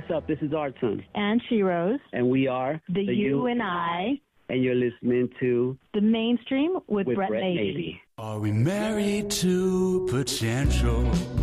what's up? This is Artun. And She-Rose. And we are The You and I. And you're listening to The Mainstream with Brett Macy. Are we married to potential?